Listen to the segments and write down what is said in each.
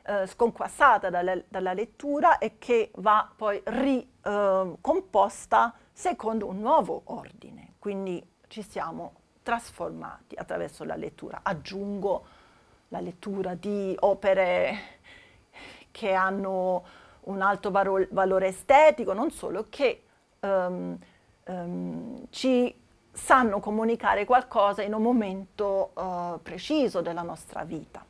sconquassata dalla lettura e che va poi ricomposta secondo un nuovo ordine. Quindi ci siamo trasformati attraverso la lettura. Aggiungo la lettura di opere che hanno un alto valore estetico, non solo, che ci sanno comunicare qualcosa in un momento preciso della nostra vita.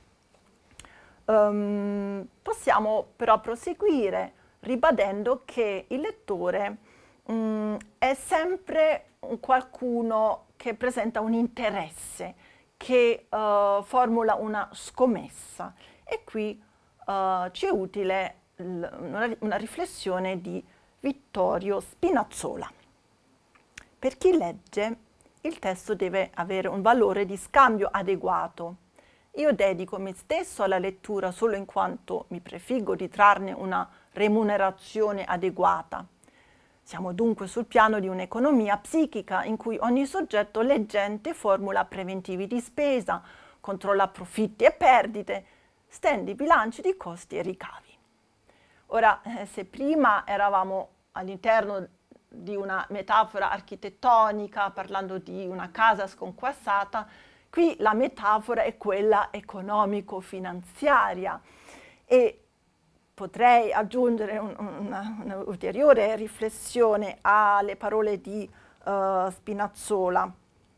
Possiamo però proseguire ribadendo che il lettore è sempre qualcuno che presenta un interesse, che formula una scommessa, e qui ci è utile una riflessione di Vittorio Spinazzola. Per chi legge, il testo deve avere un valore di scambio adeguato. Io dedico me stesso alla lettura solo in quanto mi prefiggo di trarne una remunerazione adeguata. Siamo dunque sul piano di un'economia psichica in cui ogni soggetto leggente formula preventivi di spesa, controlla profitti e perdite, stende i bilanci di costi e ricavi. Ora, se prima eravamo all'interno di una metafora architettonica, parlando di una casa sconquassata, qui la metafora è quella economico-finanziaria, e potrei aggiungere un'ulteriore riflessione alle parole di Spinazzola.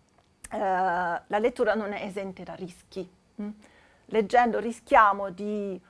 La lettura non è esente da rischi. Leggendo rischiamo di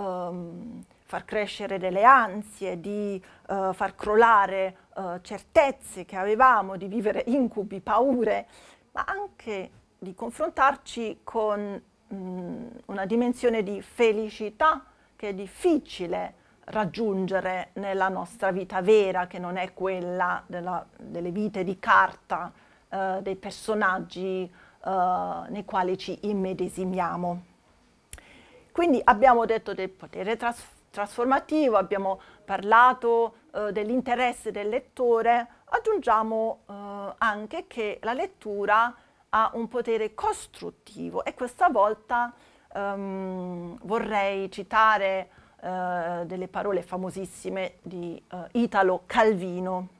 far crescere delle ansie, di far crollare certezze che avevamo, di vivere incubi, paure, ma anche di confrontarci con una dimensione di felicità che è difficile raggiungere nella nostra vita vera, che non è quella delle vite di carta, dei personaggi nei quali ci immedesimiamo. Quindi abbiamo detto del potere trasformativo, abbiamo parlato dell'interesse del lettore, aggiungiamo anche che la lettura ha un potere costruttivo, e questa volta vorrei citare delle parole famosissime di Italo Calvino.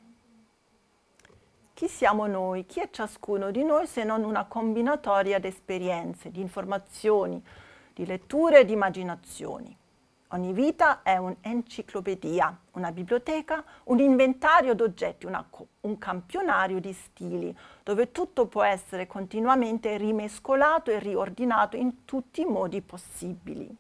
Chi siamo noi? Chi è ciascuno di noi se non una combinatoria di esperienze, di informazioni, di letture e di immaginazioni? Ogni vita è un'enciclopedia, una biblioteca, un inventario d'oggetti, un campionario di stili, dove tutto può essere continuamente rimescolato e riordinato in tutti i modi possibili.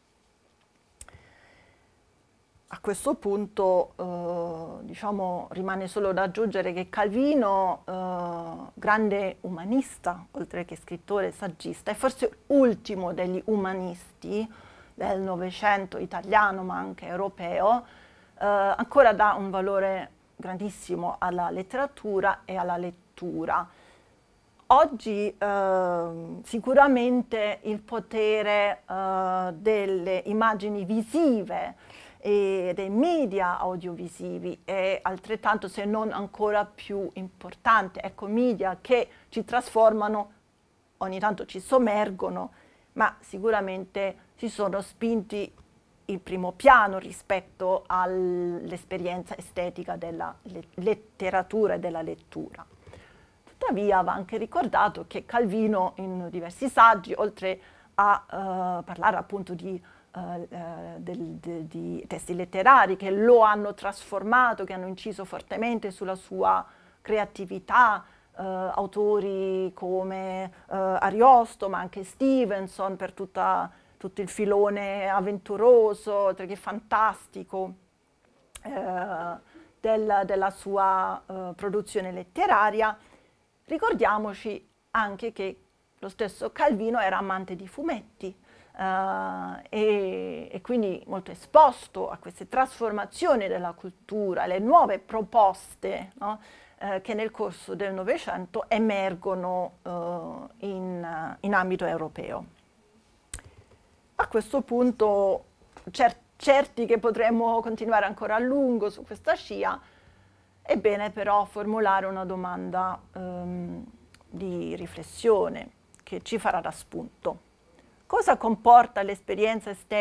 A questo punto rimane solo da aggiungere che Calvino, grande umanista, oltre che scrittore e saggista, è forse ultimo degli umanisti del Novecento italiano, ma anche europeo, ancora dà un valore grandissimo alla letteratura e alla lettura. Oggi sicuramente il potere delle immagini visive e dei media audiovisivi è altrettanto, se non ancora più importante. Ecco, media che ci trasformano, ogni tanto ci sommergono, ma sicuramente si sono spinti in primo piano rispetto all'esperienza estetica della letteratura e della lettura. Tuttavia va anche ricordato che Calvino in diversi saggi, oltre a parlare appunto di testi letterari che lo hanno trasformato, che hanno inciso fortemente sulla sua creatività, autori come Ariosto, ma anche Stevenson per tutto il filone avventuroso, oltre che fantastico della sua produzione letteraria. Ricordiamoci anche che lo stesso Calvino era amante di fumetti, e quindi molto esposto a queste trasformazioni della cultura, le nuove proposte, no? Che nel corso del Novecento emergono in ambito europeo. A questo punto, certi che potremmo continuare ancora a lungo su questa scia, è bene però formulare una domanda di riflessione che ci farà da spunto. Cosa comporta l'esperienza estetica